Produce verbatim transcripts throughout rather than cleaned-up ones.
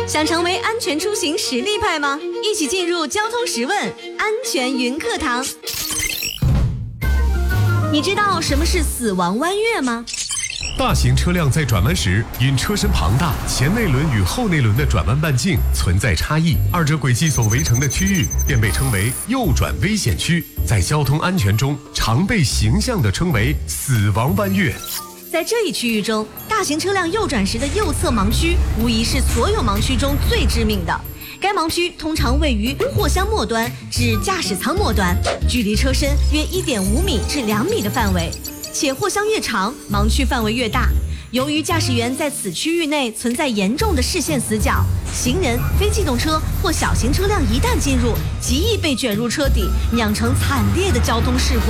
想成为安全出行实力派吗？一起进入交通十问安全云课堂。你知道什么是死亡弯月吗？ 大型车辆在转弯时，因车身庞大，前内轮与后内轮的转弯半径存在差异，二者轨迹所围成的区域便被称为右转危险区，在交通安全中常被形象地称为死亡弯月。 在这一区域中，大型车辆右转时的右侧盲区无疑是所有盲区中最致命的。该盲区通常位于货箱末端至驾驶舱末端，距离车身约 一点五米至两米的范围，且货箱越长，盲区范围越大。由于驾驶员在此区域内存在严重的视线死角，行人、非机动车或小型车辆一旦进入，极易被卷入车底，酿成惨烈的交通事故。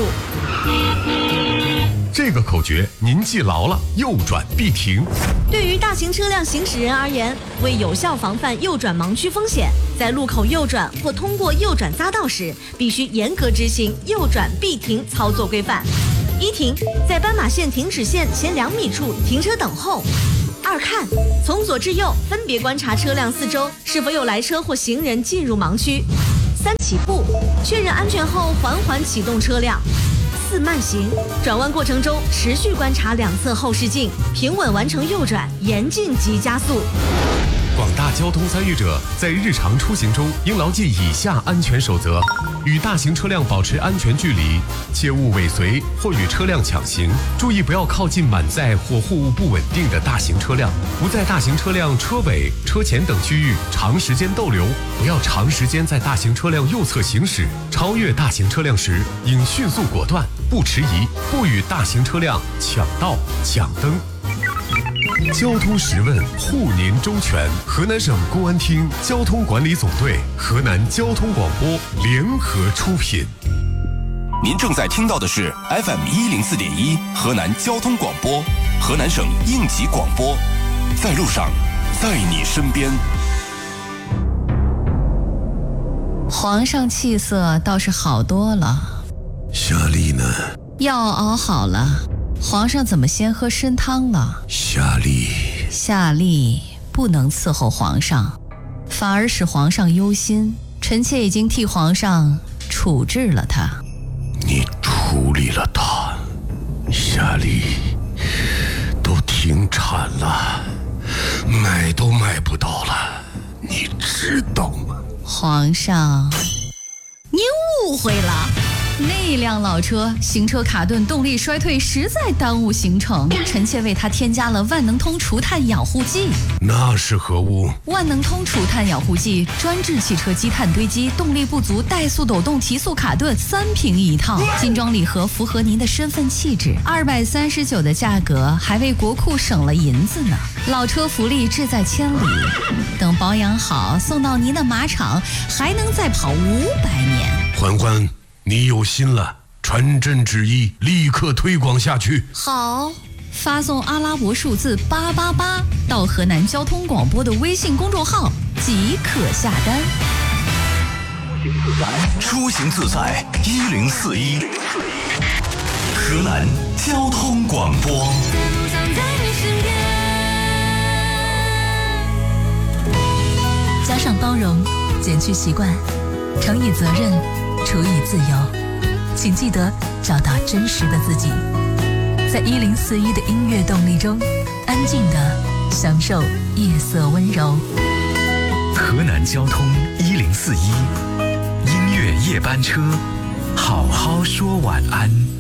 这个口诀您记牢了，右转必停。 对于大型车辆行驶人而言，为有效防范右转盲区风险，在路口右转或通过右转匝道时，必须严格执行右转必停操作规范。一停，在斑马线停止线前两米处停车等候。二看，从左至右分别观察车辆四周是否有来车或行人进入盲区。三起步，确认安全后缓缓启动车辆。四慢行，转弯过程中持续观察两侧后视镜，平稳完成右转，严禁急加速。 广大交通参与者在日常出行中应牢记以下安全守则：与大型车辆保持安全距离，切勿尾随或与车辆抢行，注意不要靠近满载或货物不稳定的大型车辆，不在大型车辆车尾、车前等区域长时间逗留，不要长时间在大型车辆右侧行驶，超越大型车辆时应迅速果断，不迟疑，不与大型车辆抢道、抢灯。交通十问护您周全，河南省公安厅交通管理总队、河南交通广播联合出品。 您正在听到的是 F M 一零四点一河南交通广播，河南省应急广播，在路上，在你身边。 皇上气色倒是好多了。 夏丽呢？ 药熬好了。皇上怎么先喝参汤了？ 夏丽， 夏丽不能伺候皇上，反而使皇上忧心。臣妾已经替皇上处置了他。 你处理了他？夏丽，都停产了，买都买不到了，你知道吗？ 皇上，您误会了。那辆老车行车卡顿，动力衰退，实在耽误行程。臣妾为他添加了万能通除碳养护剂。 那是何物？ 万能通除碳养护剂专治汽车积碳堆积、动力不足、怠速抖动、提速卡顿，三瓶一套，精装礼盒，符合您的身份气质。二百三十九的价格，还为国库省了银子呢。老车福利志在千里，等保养好，送到您的马场，还能再跑五百年。 欢欢，你有心了，传朕旨意，立刻推广下去。 好，发送阿拉伯数字八八八到河南交通广播的微信公众号即可下单。 出行自在一零四一，河南交通广播。 加上包容，减去习惯，乘以责任，除以自由，请记得找到真实的自己，在一零四一的音乐动力中，安静地享受夜色温柔。 河南交通一零四一，音乐夜班车，好好说晚安。